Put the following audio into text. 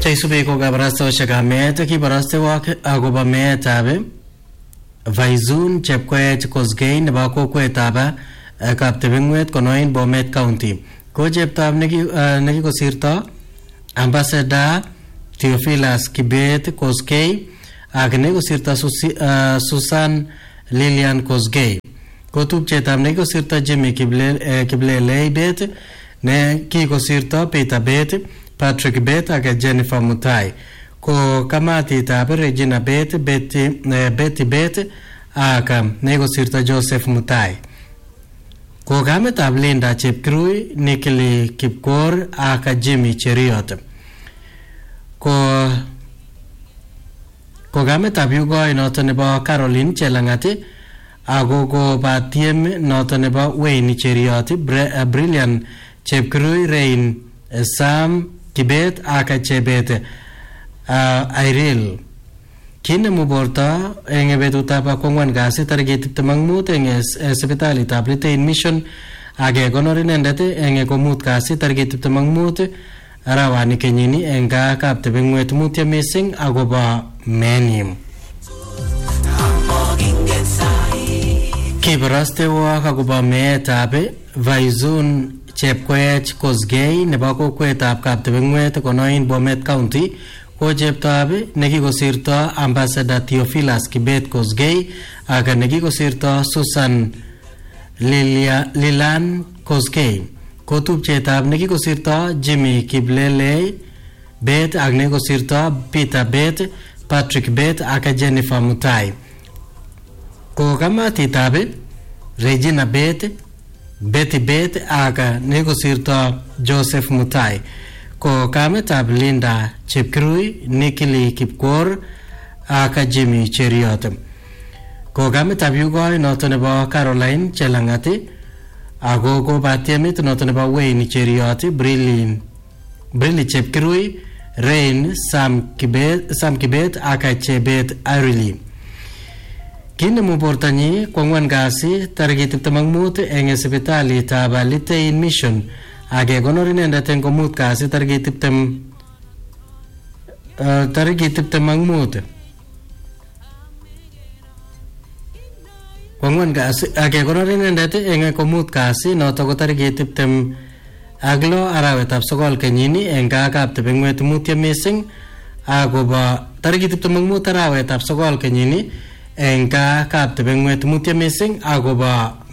Chaisubi ko kabarastoshek amet kibarastewok akobo meetab Vaizun Chepkoech Kosgei nebo kokwetab Kaptebengwet konoin Bomet County. Ko cheptab nekikosirto Ambassador Theophilus Kibet Kosgei ak nekikosirto Susan Lilian Kosgei. Ko tupchetab nekikosirto Jimmy Kiblelei Bet, ne kikosirto Peter Bet, Patrick Bet ak Jennifer Mutai. Ko kamatitab Regina Bet, Betty Bet ak nekikosirto Joseph Mutai. Ko kametab Linda Chepkirui, Nikili Kipkor ak Jimmy Cheriot. Ko kametab Yugoi noton nebo Caroline Chelangati ako ko batiem noton nebo Wayne Cheriot, Brilliant Chepkirui, Rain Sam Kibet ak Chebet Iril. Kinemu borto eng betutab kwangwan kasi tarikit 25 eng sipitalitab Litein Mission ak konor inendet eng komut kasi tarikit 25 arawani kenyini eng Kaptebengwet. Mutyo mising akobo menim. Kibarastewok akobo meetab Vaizun Chepkoech Kosgei nebo kokwetab Kaptebengwet konoin Bomet County. Ko cheptab nekikosirto Ambassador Theophilus Kibet Kosgei ak nekikosirto Susan Lilian Kosgei. Ko tupchetab nekikosirto Jimmy Kiblelei Bet ak nekikosirto Peter Bet, Patrick Bet ak Jennifer Mutai. Ko kamatitab Regina Bet, Betty Bet ak nekikosirto Joseph Mutai. Ko kametab Linda Chepkirui, Nikili Kipkor ak Jimmy Cheriot. Ko kametab Yugoi noton nebo Caroline Chelangati ako ko batiemit noton nebo Wayne Cheriot, Brilli Chepkirui, Rain Sam Kibet ak Chebet Irili. Kinemu bortanyi kwangwan kasi tarikit 25 eng sipitalitab Litein Mission age konor inendet eng komut kasi tarikit 25 kwangwan kasi age konor inendet eng komut kasi noto ko tarikit 26 arawetab 9 kenyini eng Kaptebengwet. Mutyo mising akobo tarikit 25 arawetab 9 kenyini eng Kaptebengwet. Mutyo mising akobo